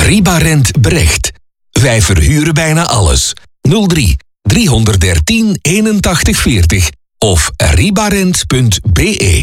Ribarent Brecht. Wij verhuren bijna alles. 03 313 81 40 of ribarent.be.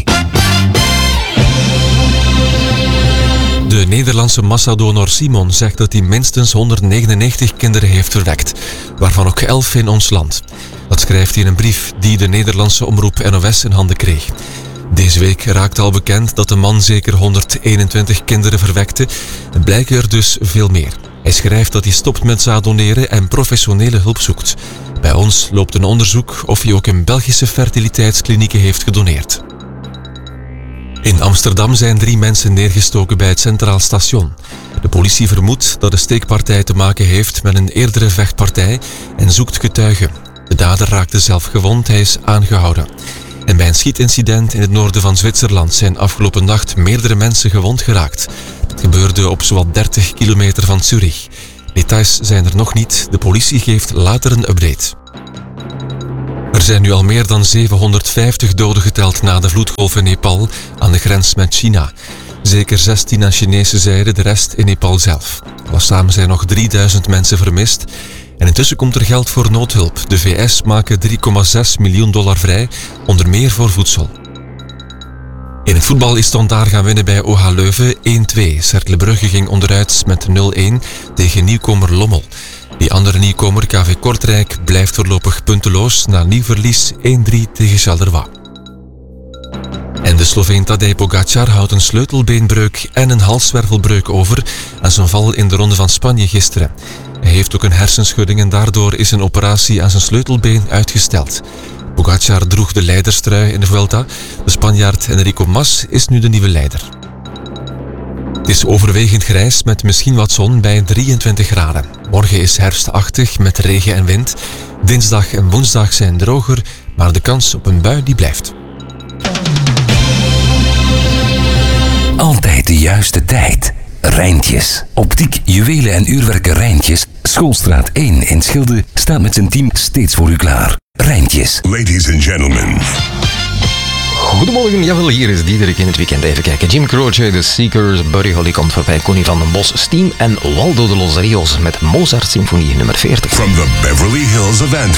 De Nederlandse massadonor Simon zegt dat hij minstens 199 kinderen heeft verwekt, waarvan ook 11 in ons land. Dat schrijft hij in een brief die de Nederlandse omroep NOS in handen kreeg. Deze week raakte al bekend dat de man zeker 121 kinderen verwekte. Het blijken er dus veel meer. Hij schrijft dat hij stopt met zaadoneren en professionele hulp zoekt. Bij ons loopt een onderzoek of hij ook in Belgische fertiliteitsklinieken heeft gedoneerd. In Amsterdam zijn 3 mensen neergestoken bij het Centraal Station. De politie vermoedt dat de steekpartij te maken heeft met een eerdere vechtpartij en zoekt getuigen. De dader raakte zelf gewond, hij is aangehouden. En bij een schietincident in het noorden van Zwitserland zijn afgelopen nacht meerdere mensen gewond geraakt. Het gebeurde op zowat 30 kilometer van Zurich. Details zijn er nog niet, de politie geeft later een update. Er zijn nu al meer dan 750 doden geteld na de vloedgolf in Nepal aan de grens met China. Zeker 16 aan Chinese zijde, de rest in Nepal zelf. Alles samen zijn nog 3000 mensen vermist. En intussen komt er geld voor noodhulp. De VS maken $3,6 miljoen vrij, onder meer voor voedsel. In het voetbal is Standaard gaan winnen bij OH Leuven 1-2. Cercle Brugge ging onderuit met 0-1 tegen nieuwkomer Lommel. Die andere nieuwkomer, KV Kortrijk, blijft voorlopig punteloos na nieuw verlies 1-3 tegen Charleroi. En de Sloveen Tadej Pogačar houdt een sleutelbeenbreuk en een halswervelbreuk over aan zijn val in de Ronde van Spanje gisteren. Hij heeft ook een hersenschudding en daardoor is een operatie aan zijn sleutelbeen uitgesteld. Pogačar droeg de leiderstrui in de Vuelta. De Spanjaard Enrico Mas is nu de nieuwe leider. Het is overwegend grijs met misschien wat zon bij 23 graden. Morgen is herfstachtig met regen en wind. Dinsdag en woensdag zijn droger, maar de kans op een bui die blijft. Altijd de juiste tijd. Rijntjes. Optiek, juwelen en uurwerken Rijntjes. Schoolstraat 1 in Schilde staat met zijn team steeds voor u klaar. Rijntjes. Ladies and gentlemen. Goedemorgen, jawel, hier is Diederik in het weekend. Even kijken. Jim Croce, The Seekers, Buddy Holly komt voorbij, Connie van den Bos, Steam en Waldo de los Rios met Mozart Symfonie nummer 40. From the Beverly Hills of Antwerp.